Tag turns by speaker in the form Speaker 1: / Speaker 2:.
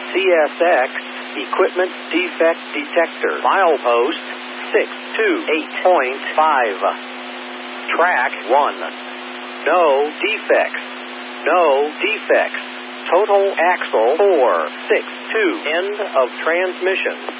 Speaker 1: CSX Equipment Defect Detector. Milepost 628.5. Track 1. No defects. No defects. Total axle 462. End of transmission.